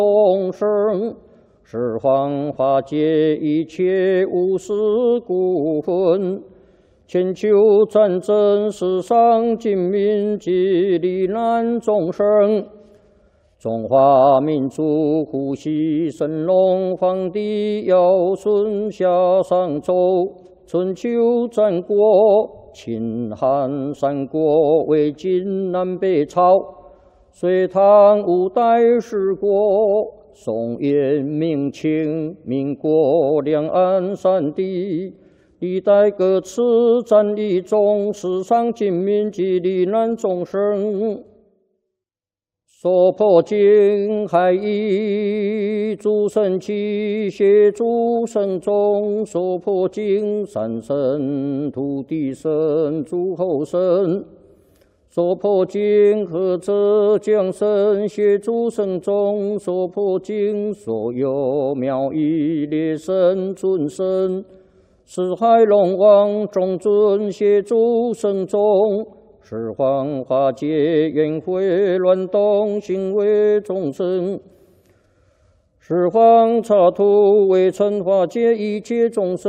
众生，十方化解一切无私故分。千秋战争，世上尽民及罹难众生。中华民族呼吸神龙皇帝尧舜夏商周，春秋战国，秦汉三国，魏晋南北朝，隋唐五代十国，宋元明清，民国两岸三地，历代各次战役中，世上尽民及罹难众生。说破经海义，诸神奇协诸神众，说破经三神土地神诸后神，说破经何者将神协诸神众，说破经所有妙义列神尊神，四海龙王众尊协诸神众。十方化解冤会乱动行为众生，十方刹土为尘化解一切众生。